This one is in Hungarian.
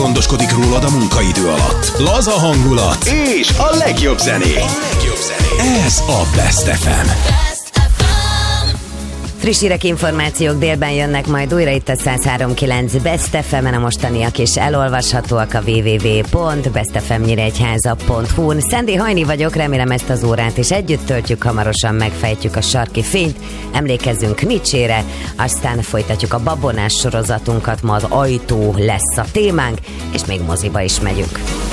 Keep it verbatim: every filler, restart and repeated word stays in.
Gondoskodik rólad a munkaidő alatt. Laza hangulat és a legjobb zenék. A legjobb zenék. Ez a Best ef em. Friss hírek, információk délben jönnek majd újra itt a száz három kilenc Best ef em-en, a mostaniak is elolvashatóak a double-u double-u double-u pont best f m nyíregyháza pont hu n. Szendi Hajni vagyok, remélem ezt az órát is együtt töltjük, hamarosan megfejtjük a sarki fényt, emlékezzünk Nietzsére, aztán folytatjuk a babonás sorozatunkat, ma az ajtó lesz a témánk, és még moziba is megyünk.